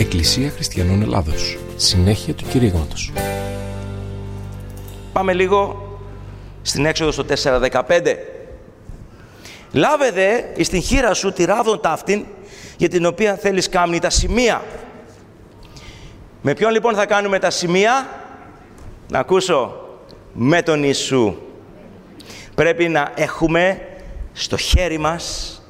Εκκλησία Χριστιανών Ελλάδος. Συνέχεια του κηρύγματος. Πάμε λίγο στην Έξοδο στο 4:15. Λάβε δε εις την χείρα σου τη ράβδον ταύτην, για την οποία θέλεις κάμνη τα σημεία. Με ποιον λοιπόν θα κάνουμε τα σημεία? Να ακούσω. Με τον Ιησού. Πρέπει να έχουμε στο χέρι μας